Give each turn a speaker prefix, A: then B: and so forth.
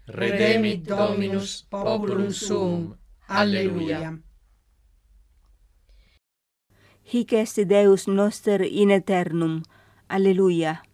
A: redemit Dominus populum suum. Alleluia.
B: Hic est Deus noster in aeternum. Alleluia.